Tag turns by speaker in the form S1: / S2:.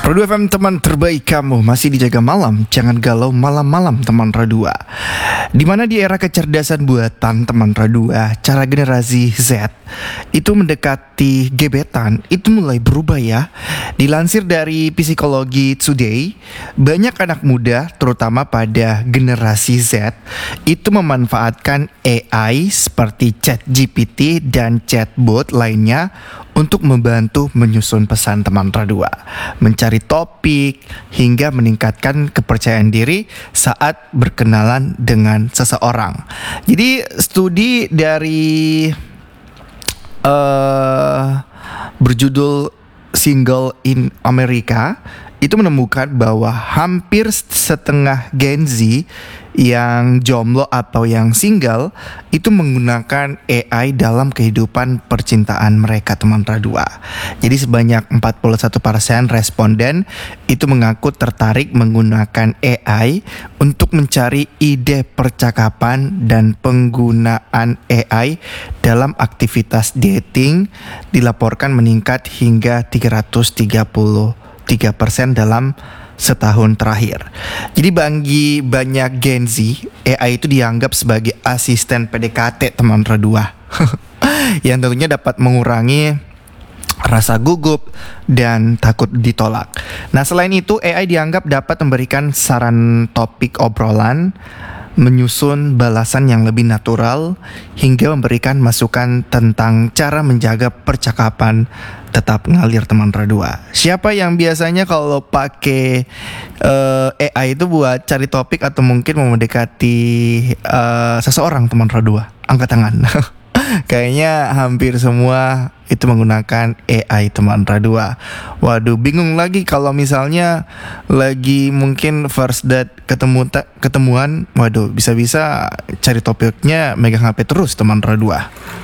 S1: Radu FM teman terbaik kamu masih dijaga malam. Jangan galau malam-malam teman Radua. Dimana di era kecerdasan buatan teman Radua, cara generasi Z itu mendekati gebetan itu mulai berubah ya. Dilansir dari Psikologi Today, banyak anak muda terutama pada generasi Z itu memanfaatkan AI seperti ChatGPT dan chatbot lainnya untuk membantu menyusun pesan teman Radua, mencari topik, hingga meningkatkan kepercayaan diri saat berkenalan dengan seseorang. Jadi studi dari berjudul Single in America itu menemukan bahwa hampir setengah Gen Z yang jomblo atau yang single itu menggunakan AI dalam kehidupan percintaan mereka teman Radua. Jadi sebanyak 41% responden itu mengaku tertarik menggunakan AI untuk mencari ide percakapan, dan penggunaan AI dalam aktivitas dating dilaporkan meningkat hingga 333% dalam setahun terakhir. Jadi bagi banyak Gen Z, AI itu dianggap sebagai asisten PDKT teman Radua yang tentunya dapat mengurangi rasa gugup dan takut ditolak. Nah, selain itu AI dianggap dapat memberikan saran topik obrolan, menyusun balasan yang lebih natural, hingga memberikan masukan tentang cara menjaga percakapan tetap ngalir teman Radua. Siapa yang biasanya kalau pakai AI itu buat cari topik atau mungkin mau mendekati seseorang teman Radua? Angkat tangan. Kayaknya hampir semua itu menggunakan AI teman Radua. Waduh, bingung lagi kalau misalnya lagi mungkin first date ketemuan. Waduh, bisa-bisa cari topiknya megang HP terus teman Radua.